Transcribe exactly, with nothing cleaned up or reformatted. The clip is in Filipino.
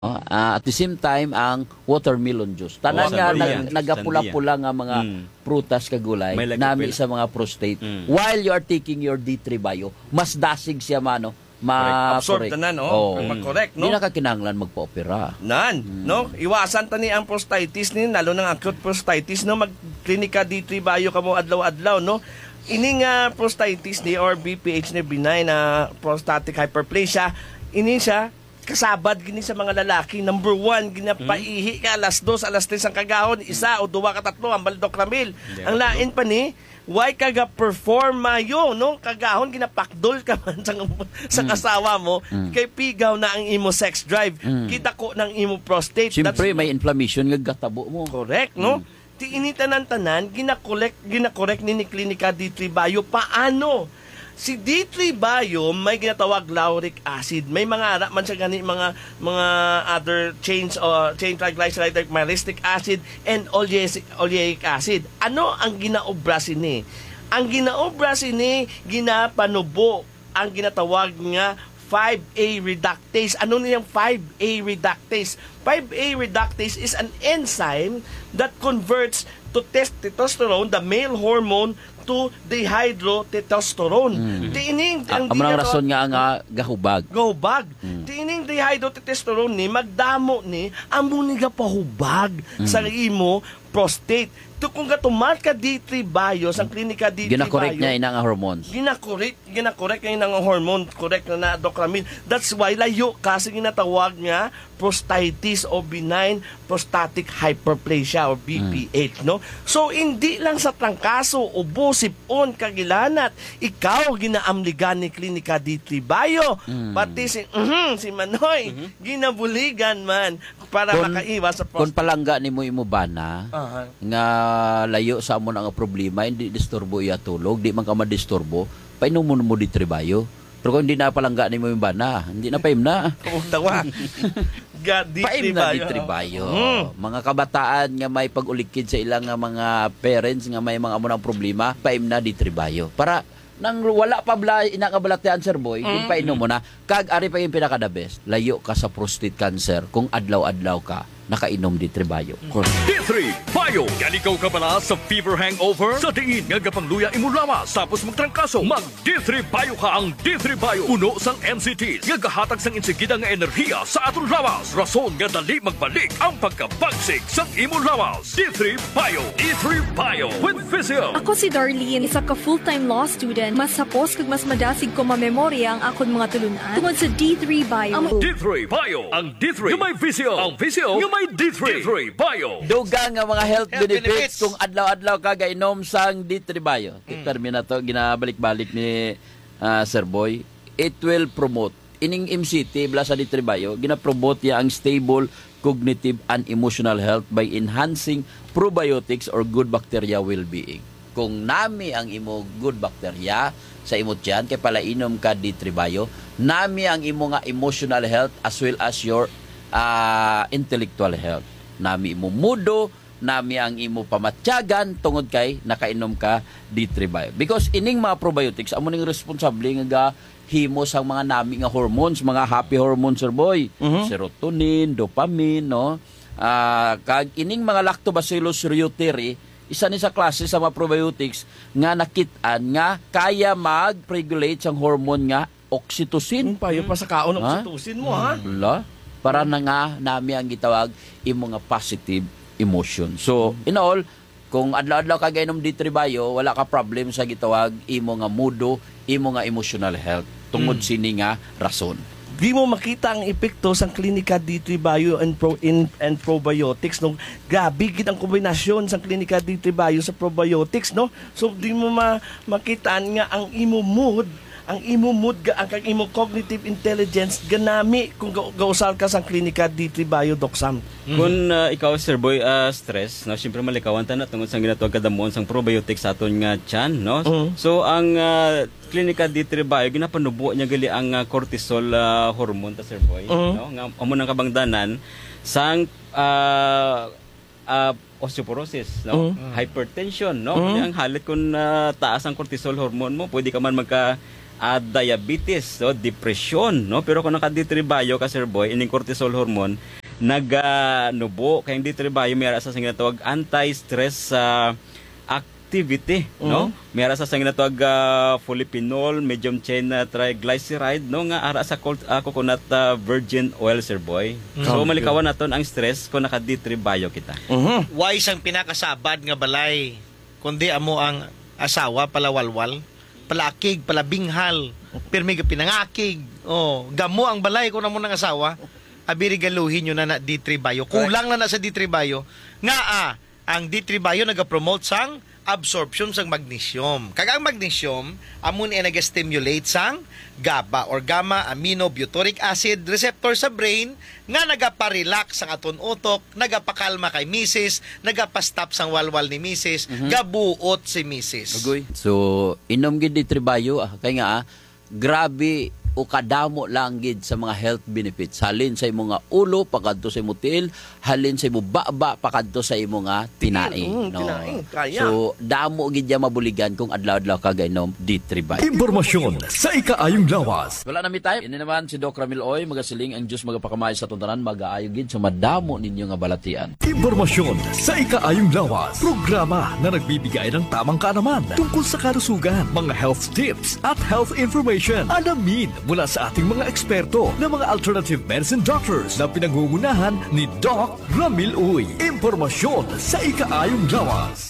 Oh, ah, at the same time ang watermelon juice. Tanan Oh, nga sandiyan. nag, nagapula-pula nga mga Mm. prutas kagulay May nami lagapil. sa mga prostate. Mm. While you are taking your D three bio, mas dasig siya mano, ma Absorb correct. tanan, oh. Oh. Ang mag-correct, Di no? na ka kinahanglan magpa-opera. Nan, no? Iwasan tani ang prostatitis ni, lalo ng acute prostatitis, no? Mag-klinika D three bio ka mo adlaw-adlaw, no? Ining uh, prostatitis ni or B P H ni benign na prostatic hyperplasia, ini siya kasabad gini sa mga lalaki. Number one, ginapaihi ka alas dos, alas tres ang kagahon, isa o duwa ka tatlo ang baldocramil. Ang lain pa ni, why kaga perform mayo, no? Kagahon ginapakdol ka man sa, sa kasawa mo, kay pigaw na ang imo sex drive. Kita ko ng imo prostate. Siyempre That's- may inflammation nga gatabo mo. Correct, no? Ti initan ng tanan, ginakolek, ginakorek ni ni Klinika D three Bio. Paano? Si D three Bio may ginatawag lauric acid. May mga ara man siya gani mga mga other chains or chain triglyceride like myristic acid and oleic, oleic acid. Ano ang ginaobra sini? Ang ginaobra sini ginapanubo ang ginatawag nga five A reductase. Ano niyang five A reductase? five A reductase is an enzyme that converts to testosterone, the male hormone, to dihydrotestosterone. Mm. Tiining Ang ang mga di- rason nga nga gahubag. Gahubag. Mm. Tiining dihydrotestosterone ni magdamo ni amo ni gapahubag mm. sa imo prostate. To kung gatumat ka D three Bio sa klinika D three Ginakorek Bio, niya ina nga hormones. ginakorek, ginakorek ngayon ng hormone, correct na na docramine. That's why layo kasi ginatawag nga prostatitis o benign prostatic hyperplasia o B P H, no? So hindi lang sa trangkaso, ubo, sipon, kagilanat, ikaw ginaamligan ni Klinika D three Bio, Mm. pati si mhm, si Manoy, ginabuligan man para Kung- makaiwas sa Kung prostate. palangga ni mo imo bana, Aha. nga layo sa amo nga problema, hindi disturbo iya tulog, di man ka madisturbo, painom mo mo di tribayo. Pero kung hindi na palangga ni mo yung bana, hindi na paim na. Kung tawa. Ga D Paim three na di Bio. tribayo. Mm. Mga kabataan nga may pag-ulikid sa ilang nga mga parents nga may mga amo ng problema, paim na di tribayo. Para nang wala pa bla inakabalatian sir boy, kung painom mo na, kag ari pa yung pinaka the best, layo ka sa prostate cancer kung adlaw-adlaw ka nakainom di tribayo. D three Bio. Galikaw ka bala sa fever hangover? Sa diin nga gapangluya imo lawas tapos magtrangkaso. Mag D three Bio ka ang D three Bio. Puno sang M C Ts nga gahatag sang insigida nga enerhiya sa aton lawas. Rason nga dali magbalik ang pagkabagsik sang imo lawas. D three Bio. D three Bio with Physio. Ako si Darlene, isa ka full-time law student. Mas sapos kag mas madasig ko mamemorya ang akon mga tulunan tungod sa D three Bio. Ang D three Bio. Ang D three nga may Physio. Ang Physio nga may D three. D three Bio. Dugang nga mga health, Health benefits, benefits. kung adlaw-adlaw ka gainom sang D three Bio. Mm. Termina to ginabalik-balik ni ah, Sir Boy. It will promote ining M C T bla sa D three Bio, gina-promote ya ang stable cognitive and emotional health by enhancing probiotics or good bacteria well-being. Kung nami ang imo good bacteria sa imo tiyan kay palainom ka D three Bio, nami ang imo nga emotional health as well as your uh, intellectual health. Nami imo mudo, nami ang imo pamatyagan tungod kay nakainom ka D three Bio. Because ining mga probiotics amo ning responsable nga himo sang mga nami nga hormones, mga happy hormones sir boy. Mhm. Serotonin, dopamine, no. Ah, kag ining mga lactobacillus reuteri, isa ni sa klase sa mga probiotics nga nakit-an nga kaya mag-regulate sang hormone nga oxytocin. Yung payo pa sa kaon ng Ha? oxytocin mo, ha? Wala. Para na nga nami ang gitawag imo nga positive emotion. So, in all, kung adlaw-adlaw ka gainom D three Bio, wala ka problem sa gitawag imo nga mudo, imo nga emotional health tungod sini nga rason. Di mo makita ang epekto sa klinika D three Bio and pro in and probiotics, no? Gabi gid ang kombinasyon sa klinika D three Bio sa probiotics, no? So di mo ma makita nga ang imo mood, ang imo mood ga ang kang imo cognitive intelligence ganami kung ga- gausal ka sa klinika D three Bio, Doc Sam. Kung uh, ikaw, Sir Boy, uh, stress, no, siyempre malikawan ta na tungod sa ginatawag kadamon sang probiotics sa aton nga tiyan, no? Mhm. So ang uh, Klinika D three Bio ginapanubo niya gali ang uh, cortisol uh, hormone ta, Sir Boy, Mhm. no? Nga amo nang kabangdanan sang uh, uh, osteoporosis, no? Hypertension, no? Mhm. Ang halit kung uh, taas ang cortisol hormone mo, pwede ka man magka uh, diabetes, so depression, no? Pero kung naka D three bio ka, Sir Boy, ining cortisol hormone, nag-nubo, kayong D three bio, may ara sa sinatawag anti-stress uh, activity, no? Mm-hmm. May ara sa sinatawag uh, polyphenol, medium chain uh, triglyceride, no? Nga ara sa col- uh, coconut uh, virgin oil, Sir Boy. So, malikawan naton ang stress kung naka D three bio kita. Mhm. Wise ang pinakasabad nga balay, kundi amo ang asawa palawalwal, palakig, palabinghal, pirmi ka pinangakig. Oh, gamo ang balay kung amo ng asawa, abiri galuhin nyo na na D three bio. Kulang na na sa D three bio. Nga ah, ang D three bio nagapromote sang absorption sang magnesium. Kag ang magnesium, amon ay nag-stimulate sang GABA or gamma aminobutyric acid receptor sa brain nga nagapa-relax sang aton utok, nagapakalma kay misis, nagapa-stop sang walwal ni misis, mm-hmm. gabuot si misis. Agoy. So, inom gid D three bio, ah, kay nga ah, grabe o kadamo lang gid sa mga health benefits. Halin sa imo nga ulo pakadto sa imo tiil, halin sa imo baba pakadto sa imo nga tinai. Mm, No. tinai, kaya. So, damo gid ya mabuligan kung adlaw-adlaw ka gainom D three bio. Impormasyon sa ikaayong lawas. Wala na mi time. Ini naman si Doc Ramil Oy, magasiling ang Dios magapakamay sa tuntanan, mag-aayo gid sa madamo ninyo nga balatian. Impormasyon sa ikaayong lawas. Programa na nagbibigay ng tamang kaalaman tungkol sa kalusugan, mga health tips at health information. Alamin mula sa ating mga eksperto na mga alternative medicine doctors na pinangungunahan ni Doc Ramil Uy. Impormasyon sa ikaayong lawas.